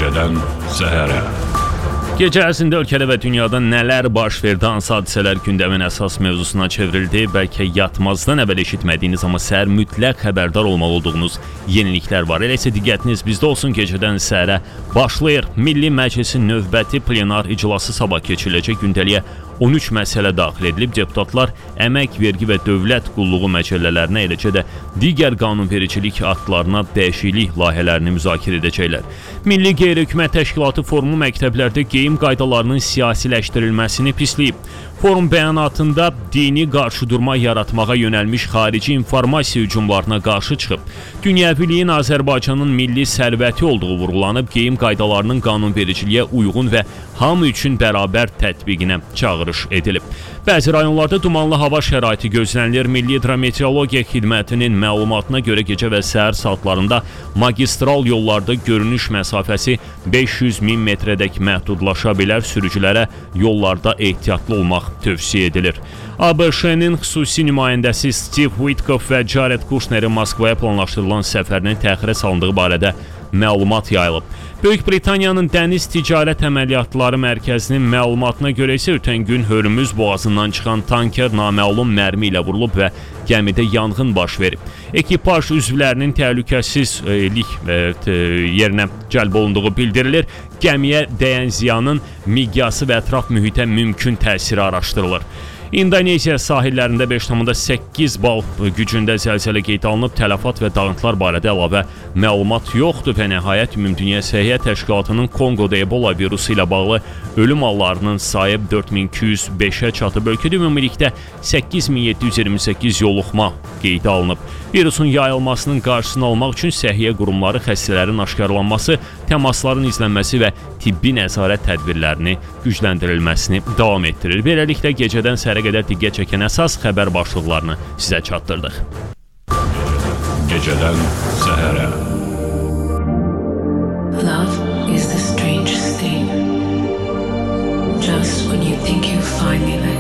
Gecədən səhərə. Gecə ərzində ölkədə və dünyada nələr baş verdi, hansı hadisələr gündəmin əsas mövzusuna çevrildi, bəlkə yatmazdan əvvəl eşitmədiyiniz, amma səhər mütləq xəbərdar olmalı olduğunuz yeniliklər var. Elə isə diqqətiniz bizdə olsun. Gecədən səhərə başlayır. Milli Məclisin növbəti plenar iclası sabah keçiriləcək. Gündəliyə 13 məsələ daxil edilib. Deputatlar əmək, vergi və dövlət qulluğu məcəllələrinə, eləcə də digər qanunvericilik aktlarına dəyişiklik layihələrini müzakirə edəcəklər. Milli Qeyri-Hökumət Təşkilatı forumu məktəblərdə geyim qaydalarının siyasiləşdirilməsini pisləyib. Forum bəyanatında dini qarşıdurma yaratmağa yönəlmiş xarici informasiya hücumlarına qarşı çıxıb. Dünyəviliyin Azərbaycanın milli sərvəti olduğu vurğulanıb, geyim qaydalarının qanunvericiliyə uyğun və hamı üçün bərabər tətbiqinə çağırış edilib. Bəzi rayonlarda dumanlı hava şəraiti gözlənilir. Milli Hidrometeorologiya Xidmətinin məlumatına görə gecə və səhər saatlarında magistral yollarda görünüş məsafəsi 500.000 metrədək məhdudlaşa bilər. Sürücülərə yollarda ehtiyatlı olmaq tövsiyə edilir. ABŞ-nin xüsusi nümayəndəsi Steve Witkoff və Jared Kushnerin Moskvaya planlaşdırılan səfərinin təxirə salındığı barədə məlumat yayılıb. Böyük Britaniyanın dəniz ticarət əməliyyatları mərkəzinin məlumatına görə isə ötən gün Hörmüz boğazından çıxan tanker naməlum mərmi ilə vurulub və gəmidə yanğın baş verib. Ekipaj üzvlərinin təhlükəsizlik yerinə cəlb olunduğu bildirilir. Gəmiyə dəyən ziyanın miqyası və ətraf mühitə mümkün təsiri araşdırılır. İndoneziya sahillərində 5,8 bal gücündə zəlzələ qeydə alınıb. Tələfat və dağıntılar barədə əlavə məlumat yoxdur və nəhayət Ümumdünya Səhiyyə Təşkilatının Konqoda Ebola virusu ilə bağlı ölüm hallarının sayı 4205-ə çatıb. Ölkədə ümumilikdə 8728 yoluxma qeydə alınıb. Virusun yayılmasının qarşısını almaq üçün səhiyyə qurumları xəstələrin aşkarlanması, təmasların izlənməsi və tibbi nəzarət tədbirlərini gücləndirilməsini davam etdirir. Beləliklə gecədən səhərə qədər diqqət çəkən əsas xəbər başlıqlarını sizə çatdırdıq. Gecədən səhərə. Love is the strangest thing. Just when you think you finally let